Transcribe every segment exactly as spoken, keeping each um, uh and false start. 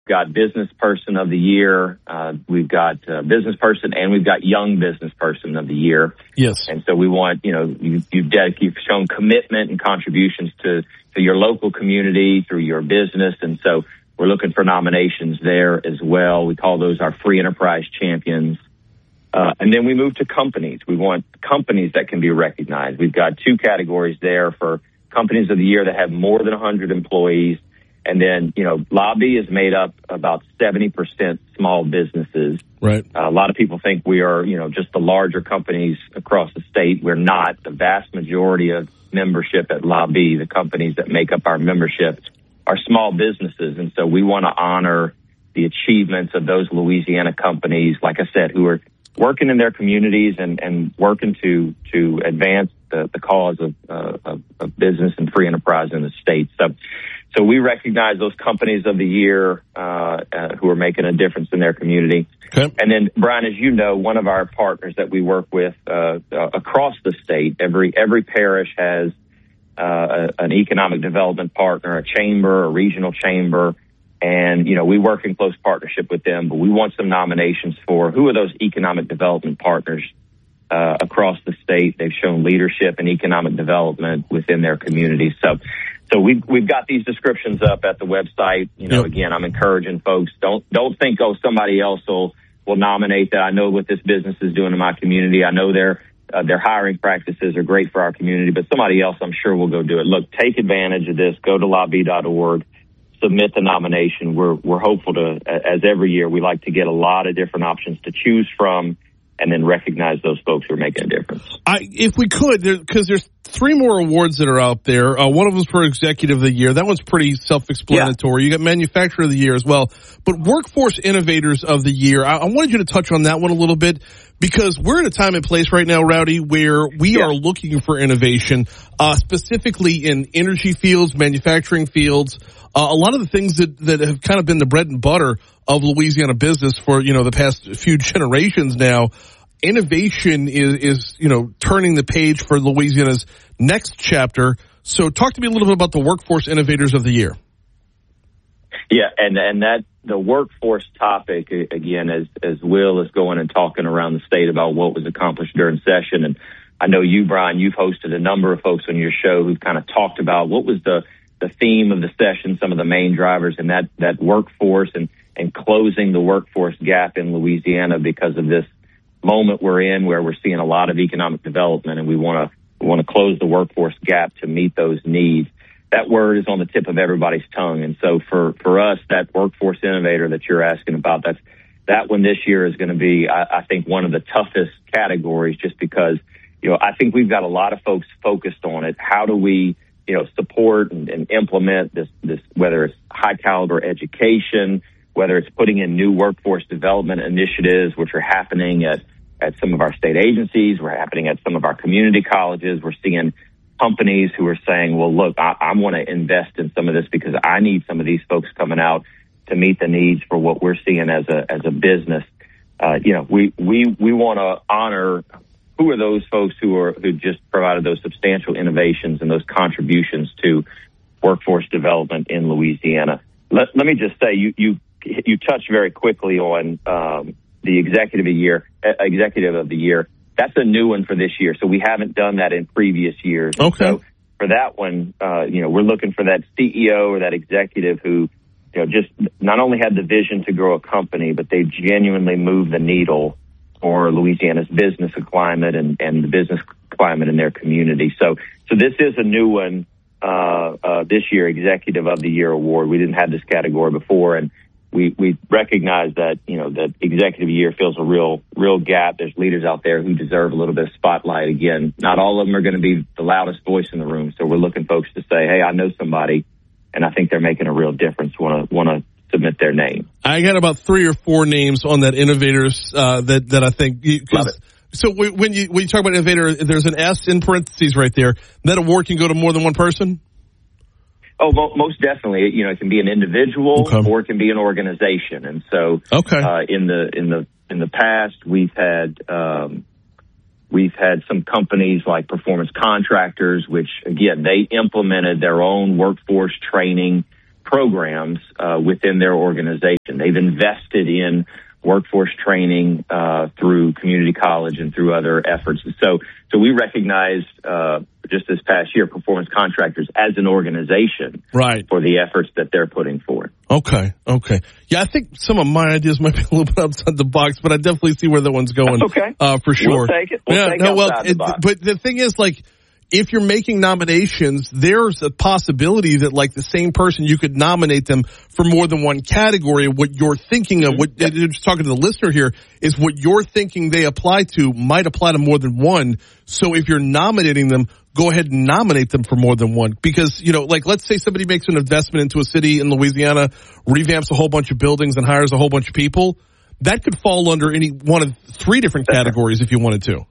got business person of the year, uh, we've got uh, business person, and we've got young business person of the year. Yes. And so we want, you know, you, you've, dedicated, you've shown commitment and contributions to, to your local community through your business. And so we're looking for nominations there as well. We call those our free enterprise champions. Uh, and then we move to companies. We want companies that can be recognized. We've got two categories there for companies of the year that have more than one hundred employees. And then, you know, Lobby is made up about seventy percent small businesses. Right. Uh, a lot of people think we are, you know, just the larger companies across the state. We're not. The vast majority of membership at Lobby, the companies that make up our membership, are small businesses. And so we want to honor the achievements of those Louisiana companies, like I said, who are working in their communities and, and working to to advance the, the cause of, uh, of, of business and free enterprise in the state. So, so we recognize those companies of the year uh, uh, who are making a difference in their community. Okay. And then, Brian, as you know, one of our partners that we work with uh, uh, across the state, every every parish has uh, a, an economic development partner, a chamber, a regional chamber. And, you know, we work in close partnership with them, but we want some nominations for who are those economic development partners uh, across the state. They've shown leadership and economic development within their communities. So, so we've, we've got these descriptions up at the website. You know, yep. Again, I'm encouraging folks, don't, don't think, oh, somebody else will, will nominate that. I know what this business is doing in my community. I know their, uh, their hiring practices are great for our community, but somebody else, I'm sure, will go do it. Look, take advantage of this. Go to lobby dot org. Submit the nomination. We're we're hopeful to, as every year, we like to get a lot of different options to choose from, and then recognize those folks who are making a difference. I, if we could, because there, there's three more awards that are out there. Uh, one of them's for Executive of the Year. That one's pretty self-explanatory. Yeah. You got Manufacturer of the Year as well. But Workforce Innovators of the Year, I, I wanted you to touch on that one a little bit, because we're in a time and place right now, Rowdy, where we yeah. are looking for innovation, uh, specifically in energy fields, manufacturing fields. Uh, a lot of the things that, that have kind of been the bread and butter of Louisiana business for, you know, the past few generations now. Innovation is, is, you know, turning the page for Louisiana's next chapter. So talk to me a little bit about the Workforce Innovators of the Year. Yeah, and, and that the workforce topic, again, as, as Will is going and talking around the state about what was accomplished during session. And I know you, Brian, you've hosted a number of folks on your show who've kind of talked about what was the the theme of the session, some of the main drivers, and that, that workforce and, and closing the workforce gap in Louisiana because of this moment we're in where we're seeing a lot of economic development, and we want to we want to close the workforce gap to meet those needs. That word is on the tip of everybody's tongue. And so for, for us, that workforce innovator that you're asking about, that's, that one this year is going to be, I, I think, one of the toughest categories, just because, you know, I think we've got a lot of folks focused on it. How do we, you know, support and, and implement this, this, whether it's high caliber education, whether it's putting in new workforce development initiatives, which are happening at, at some of our state agencies, we're happening at some of our community colleges. We're seeing companies who are saying, well, look, I, I want to invest in some of this because I need some of these folks coming out to meet the needs for what we're seeing as a, as a business. Uh, you know, we, we, we want to honor who are those folks who are who just provided those substantial innovations and those contributions to workforce development in Louisiana. Let, let me just say, you you you touched very quickly on um, the executive of the year. Uh, executive of the year. That's a new one for this year, so we haven't done that in previous years. Okay. So for that one, uh, you know, we're looking for that C E O or that executive who, you know, just not only had the vision to grow a company, but they genuinely moved the needle for Louisiana's business climate and, and the business climate in their community. So, so this is a new one, uh, uh, this year, Executive of the Year award. We didn't have this category before, and we, we recognize that, you know, that Executive of the Year fills a real, real gap. There's leaders out there who deserve a little bit of spotlight. Again, not all of them are going to be the loudest voice in the room. So we're looking folks to say, hey, I know somebody, and I think they're making a real difference. Want to, want to, submit their name. I got about three or four names on that innovators uh, that that I think. Love it. So when you when you talk about innovator, there's an S in parentheses right there. That award can go to more than one person. Oh, most definitely. You know, it can be an individual okay. or it can be an organization. And so, okay. uh, in the in the in the past, we've had um, we've had some companies like Performance Contractors, which again they implemented their own workforce training programs uh, within their organization. They've invested in workforce training uh, through community college and through other efforts. And so, so we recognized uh, just this past year performance contractors as an organization, right, for the efforts that they're putting forth. Okay, okay, yeah, I think some of my ideas might be a little bit outside the box, but I definitely see where that one's going. That's okay, uh, for sure. We'll take it. We'll yeah, take no, well, outside the it, box. But the thing is, like, if you're making nominations, there's a possibility that, like, the same person, you could nominate them for more than one category. What you're thinking of, what you're just talking to the listener here, is what you're thinking they apply to might apply to more than one. So if you're nominating them, go ahead and nominate them for more than one. Because, you know, like, let's say somebody makes an investment into a city in Louisiana, revamps a whole bunch of buildings and hires a whole bunch of people. That could fall under any one of three different categories if you wanted to.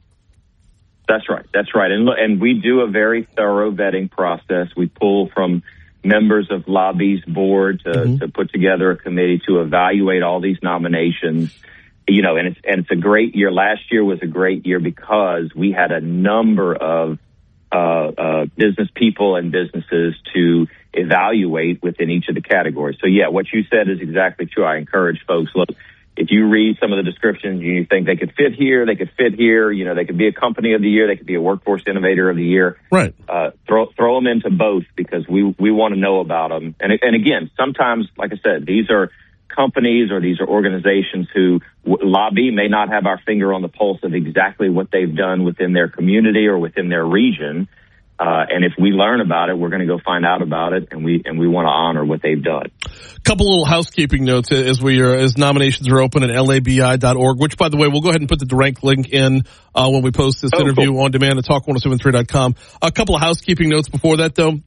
That's right. That's right. And and we do a very thorough vetting process. We pull from members of Lobby's board to, mm-hmm. to put together a committee to evaluate all these nominations. You know, and it's and it's a great year. Last year was a great year because we had a number of uh, uh, business people and businesses to evaluate within each of the categories. So, yeah, what you said is exactly true. I encourage folks, look, if you read some of the descriptions, you think they could fit here, they could fit here, you know, they could be a company of the year, they could be a workforce innovator of the year. Right. Uh, throw throw them into both because we we want to know about them. And and again, sometimes, like I said, these are companies or these are organizations who w- lobby may not have our finger on the pulse of exactly what they've done within their community or within their region. Uh, and if we learn about it, we're going to go find out about it, and we and we want to honor what they've done. A couple little housekeeping notes as we are, as nominations are open at L A B I dot org, which, by the way, we'll go ahead and put the direct link in uh, when we post this oh, interview cool. on demand at talk one oh seven three dot com. A couple of housekeeping notes before that, though.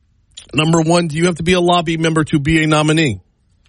Number one, do you have to be a lobby member to be a nominee?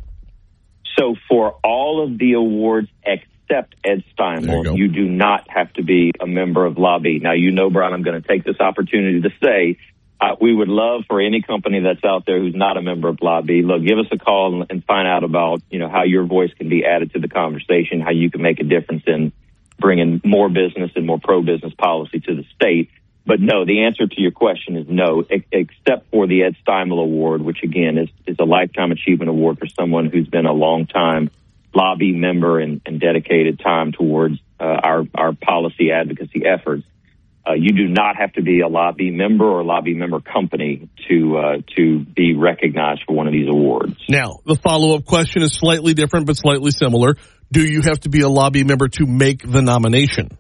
So for all of the awards except Ed Steinmel, you, you do not have to be a member of Lobby. Now, you know, Brian, I'm going to take this opportunity to say uh, we would love for any company that's out there who's not a member of Lobby, look, give us a call and, and find out about, you know, how your voice can be added to the conversation, how you can make a difference in bringing more business and more pro-business policy to the state. But no, the answer to your question is no, ex- except for the Ed Steinmel Award, which, again, is, is a Lifetime Achievement Award for someone who's been a long-time Lobby member and, and dedicated time towards uh, our, our policy advocacy efforts. Uh, you do not have to be a Lobby member or Lobby member company to uh, to be recognized for one of these awards. Now, the follow-up question is slightly different but slightly similar. Do you have to be a Lobby member to make the nomination?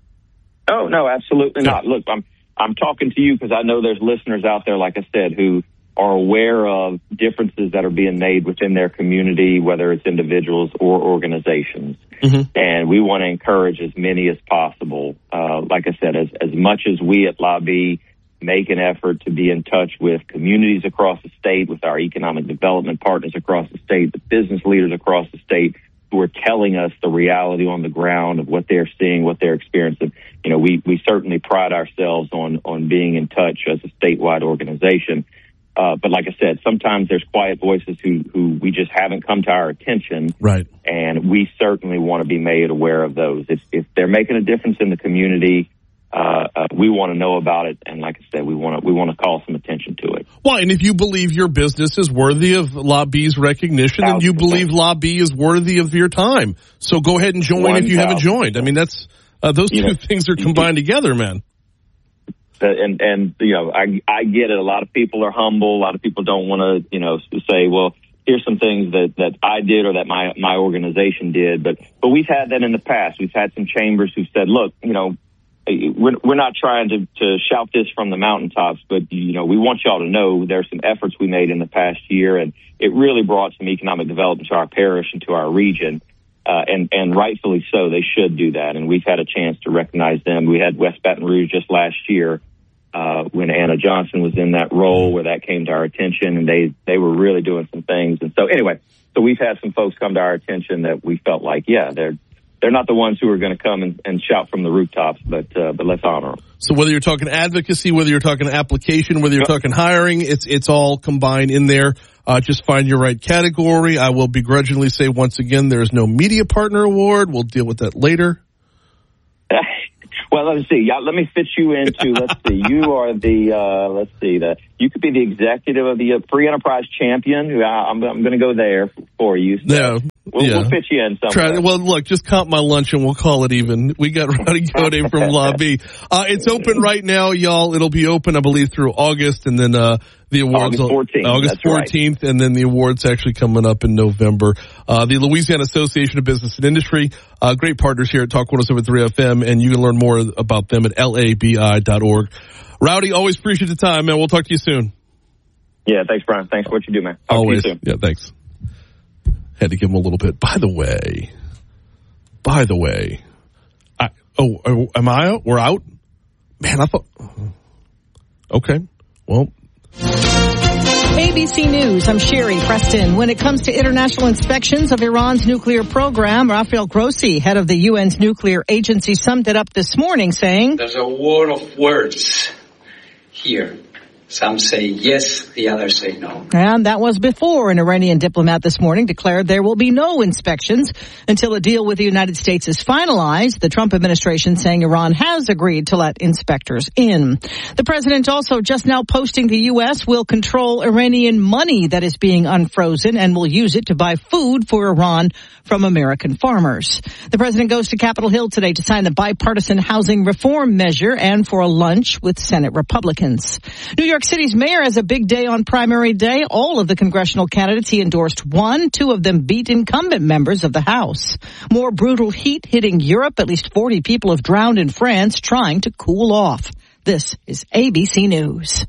Oh, no, absolutely no. not. Look, I'm I'm talking to you because I know there's listeners out there, like I said, who are aware of differences that are being made within their community, whether it's individuals or organizations. Mm-hmm. And we want to encourage as many as possible. Uh, like I said, as, as much as we at Lobby make an effort to be in touch with communities across the state, with our economic development partners across the state, the business leaders across the state who are telling us the reality on the ground of what they're seeing, what they're experiencing. You know, we, we certainly pride ourselves on, on being in touch as a statewide organization. Uh, but like I said, sometimes there's quiet voices who, who we just haven't come to our attention. Right. And we certainly want to be made aware of those. If, if they're making a difference in the community, uh, uh, we want to know about it. And like I said, we want to, we want to call some attention to it. Well, and if you believe your business is worthy of Lobby's recognition, then you believe Lobby is worthy of your time. So go ahead and join if you haven't joined. I mean, that's, uh, those two things are combined together, man. And, and, you know, I, I get it. A lot of people are humble. A lot of people don't want to, you know, say, well, here's some things that, that I did or that my, my organization did. But, but we've had that in the past. We've had some chambers who said, look, you know, we're, we're not trying to, to shout this from the mountaintops, but, you know, we want y'all to know there's some efforts we made in the past year, and it really brought some economic development to our parish and to our region. Uh, and, and rightfully so, they should do that. And we've had a chance to recognize them. We had West Baton Rouge just last year. Uh, when Anna Johnson was in that role, where that came to our attention, and they, they were really doing some things. And so anyway, so we've had some folks come to our attention that we felt like, yeah, they're, they're not the ones who are going to come and, and shout from the rooftops, but, uh, but let's honor them. So whether you're talking advocacy, whether you're talking application, whether you're yep. talking hiring, it's, it's all combined in there. Uh, just find your right category. I will begrudgingly say once again, there's no media partner award. We'll deal with that later. Well, let's see. Yeah, let me fit you into, let's see, you are the, uh, let's see, the, you could be the executive of the uh, Free Enterprise Champion. I'm, I'm going to go there for you. So yeah. We'll, yeah. we'll fit you in somewhere. Try, well, look, just comp my lunch and we'll call it even. We got Rowdy Goday from Law B. Uh, it's open right now, y'all. It'll be open, I believe, through August, and then uh the awards August fourteenth. August fourteenth, right. And then the awards actually coming up in November. Uh the Louisiana Association of Business and Industry, uh great partners here at Talk one oh seven point three F M, and you can learn more about them at L A B I dot org. Rowdy, always appreciate the time, man. We'll talk to you soon. Yeah, thanks, Brian. Thanks for what you do, man. Talk always. To you soon. Yeah, thanks. Had to give him a little bit. By the way, by the way, I, oh, am I out? We're out? Man, I thought, okay, well. A B C News, I'm Sherry Preston. When it comes to international inspections of Iran's nuclear program, Rafael Grossi, head of the U N's nuclear agency, summed it up this morning saying, "There's a war of words here. Some say yes, the others say no." And that was before an Iranian diplomat this morning declared there will be no inspections until a deal with the United States is finalized. The Trump administration saying Iran has agreed to let inspectors in. The president also just now posting the U S will control Iranian money that is being unfrozen and will use it to buy food for Iran from American farmers. The president goes to Capitol Hill today to sign the bipartisan housing reform measure and for a lunch with Senate Republicans. New York City's mayor has a big day on primary day. All of the congressional candidates he endorsed won. Two of them beat incumbent members of the House. More brutal heat hitting Europe. At least forty people have drowned in France trying to cool off. This is A B C News.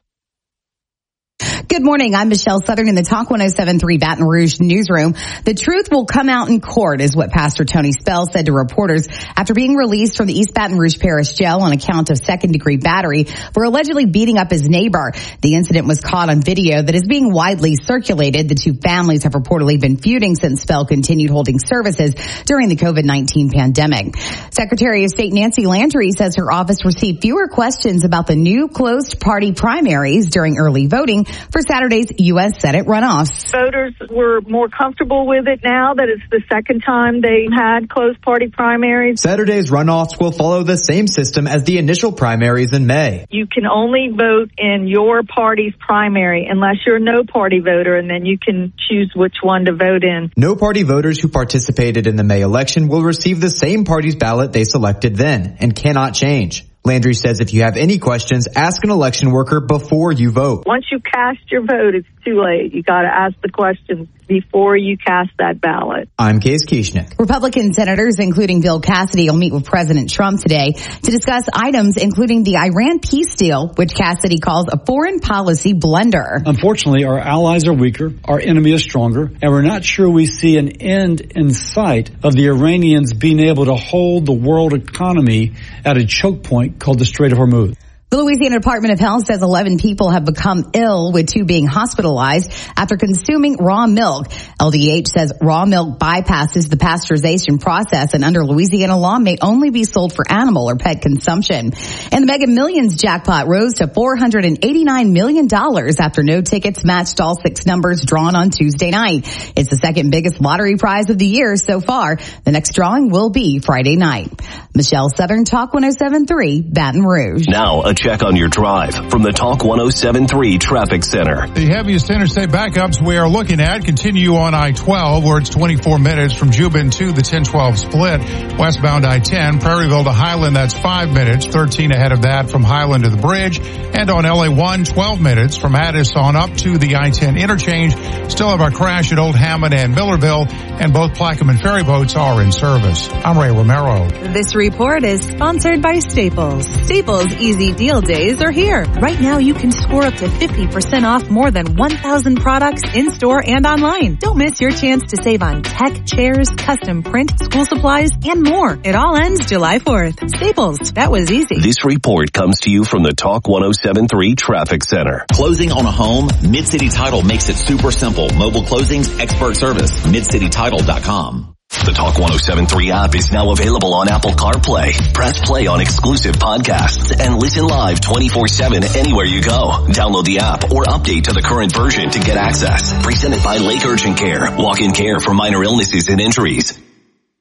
Good morning. I'm Michelle Southern in the Talk one oh seven point three Baton Rouge newsroom. The truth will come out in court is what Pastor Tony Spell said to reporters after being released from the East Baton Rouge Parish Jail on account of second-degree battery for allegedly beating up his neighbor. The incident was caught on video that is being widely circulated. The two families have reportedly been feuding since Spell continued holding services during the COVID nineteen pandemic. Secretary of State Nancy Landry says her office received fewer questions about the new closed party primaries during early voting for Saturday's U S Senate runoffs. Voters were more comfortable with it now that it's the second time they had closed party primaries. Saturday's runoffs will follow the same system as the initial primaries in May. You can only vote in your party's primary unless you're a no party voter, and then you can choose which one to vote in. No party voters who participated in the May election will receive the same party's ballot they selected then and cannot change. Landry says if you have any questions, ask an election worker before you vote. Once you cast your vote, it's too late. You got to ask the questions before you cast that ballot. I'm Case Kieschnick. Republican senators, including Bill Cassidy, will meet with President Trump today to discuss items including the Iran peace deal, which Cassidy calls a foreign policy blunder. Unfortunately, our allies are weaker, our enemy is stronger, and we're not sure we see an end in sight of the Iranians being able to hold the world economy at a choke point called the Strait of Hormuz. The Louisiana Department of Health says eleven people have become ill, with two being hospitalized after consuming raw milk. L D H says raw milk bypasses the pasteurization process and under Louisiana law may only be sold for animal or pet consumption. And the Mega Millions jackpot rose to four hundred eighty-nine million dollars after no tickets matched all six numbers drawn on Tuesday night. It's the second biggest lottery prize of the year so far. The next drawing will be Friday night. Michelle Southern, Talk one oh seven point three, Baton Rouge. Now a check on your drive from the Talk one oh seven point three Traffic Center. The heaviest interstate backups we are looking at continue on I twelve, where it's twenty-four minutes from Jubin to the ten twelve split. Westbound I ten, Prairieville to Highland, that's five minutes. thirteen ahead of that from Highland to the bridge. And on L A one, twelve minutes from Addis on up to the I ten interchange. Still have our crash at Old Hammond and Millerville, and both Plaquemine ferry boats are in service. I'm Ray Romero. This report is sponsored by Staples. Staples Easy Deal Days are here. Right now you can score up to fifty percent off more than one thousand products in-store and online. Don't miss your chance to save on tech, chairs, custom print, school supplies, and more. It all ends July fourth. Staples, that was easy. This report comes to you from the Talk one oh seven point three Traffic Center. Closing on a home? Mid-City Title makes it super simple. Mobile closings, expert service. mid city title dot com. The Talk one oh seven point three app is now available on Apple CarPlay. Press play on exclusive podcasts and listen live twenty-four seven anywhere you go. Download the app or update to the current version to get access. Presented by Lake Urgent Care. Walk-in care for minor illnesses and injuries.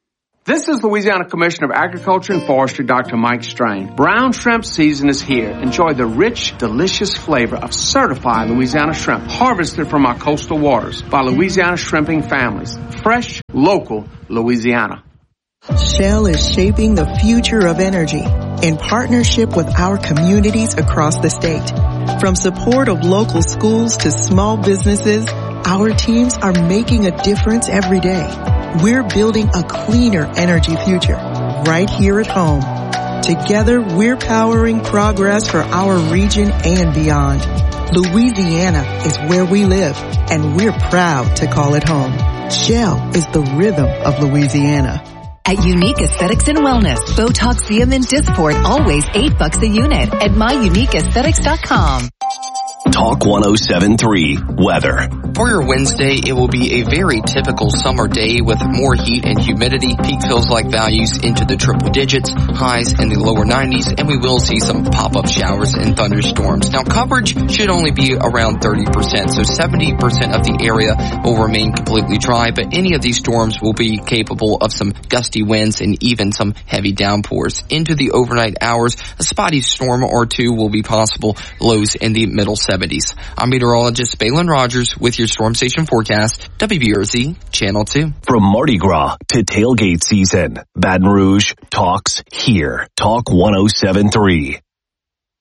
This is Louisiana Commissioner of Agriculture and Forestry, Doctor Mike Strain. Brown shrimp season is here. Enjoy the rich, delicious flavor of certified Louisiana shrimp harvested from our coastal waters by Louisiana shrimping families. Fresh, local Louisiana. Shell is shaping the future of energy in partnership with our communities across the state. From support of local schools to small businesses, our teams are making a difference every day. We're building a cleaner energy future right here at home. Together, we're powering progress for our region and beyond. Louisiana is where we live, and we're proud to call it home. Shell is the rhythm of Louisiana. At Unique Aesthetics and Wellness, Botox, Xeomin, Dysport, always eight bucks a unit at my unique aesthetics dot com. Talk one oh seven point three weather. For your Wednesday, it will be a very typical summer day with more heat and humidity. Peak feels-like values into the triple digits, highs in the lower nineties, and we will see some pop-up showers and thunderstorms. Now, coverage should only be around thirty percent, so seventy percent of the area will remain completely dry, but any of these storms will be capable of some gusty winds and even some heavy downpours. Into the overnight hours, a spotty storm or two will be possible, lows in the middle seventies. I'm meteorologist Balin Rogers with your Storm Station forecast, W B R Z Channel two. From Mardi Gras to tailgate season, Baton Rouge talks here. Talk one oh seven point three.